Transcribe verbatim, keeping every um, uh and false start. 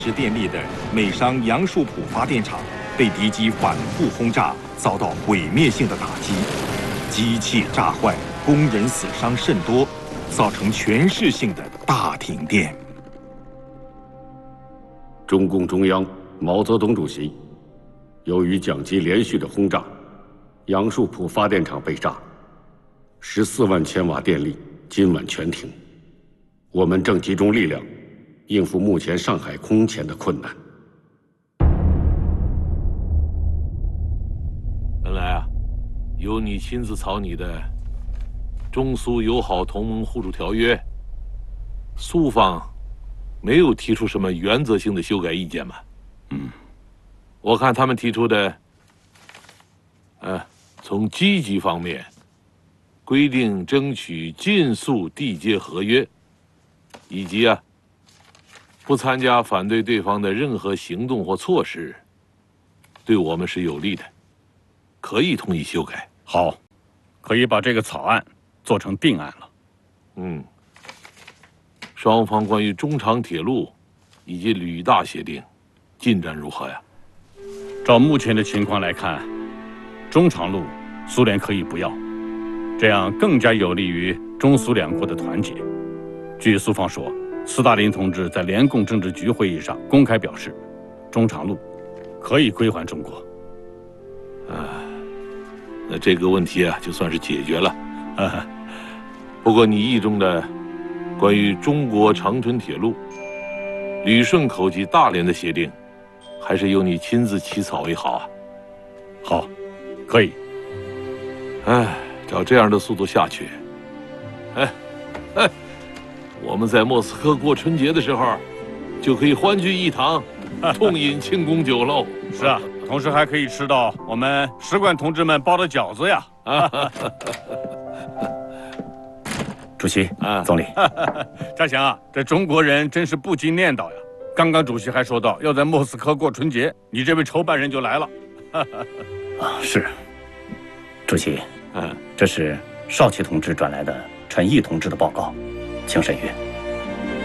是电力的美商杨树浦发电厂被敌机反复轰炸，遭到毁灭性的打击，机器炸坏，工人死伤甚多，造成全市性的大停电。 中共中央、毛泽东主席，由于蒋机连续的轰炸，杨树浦发电厂被炸，十四万千瓦电力今晚全停。我们正集中力量，应付目前上海空前的困难。 本来啊，由你亲自草拟的中苏友好同盟互助条约，苏方没有提出什么原则性的修改意见嘛？嗯，我看他们提出的，呃，从积极方面规定争取尽速缔结合约，以及啊，不参加反对对方的任何行动或措施，对我们是有利的，可以同意修改。 好，可以把这个草案做成定案了。 嗯，双方关于中长铁路以及旅大协定进展如何呀？ 照目前的情况来看，中长路苏联可以不要，这样更加有利于中苏两国的团结。据苏方说，斯大林同志在联共政治局会议上公开表示，中长路可以归还中国。 啊，那这个问题啊，就算是解决了。啊，不过你意中的关于中国长春铁路、旅顺口及大连的协定，还是由你亲自起草为好啊。 好，可以。 哎，照这样的速度下去，哎，哎，我们在莫斯科过春节的时候，就可以欢聚一堂，痛饮庆功酒喽。 是啊，同时还可以吃到我们使馆同志们包的饺子呀。 主席，啊，总理， 嘉祥啊，这中国人真是不禁念叨呀。刚刚主席还说到要在莫斯科过春节，你这位筹办人就来了。 啊，是。主席，嗯，这是少奇同志转来的陈毅同志的报告，请审阅。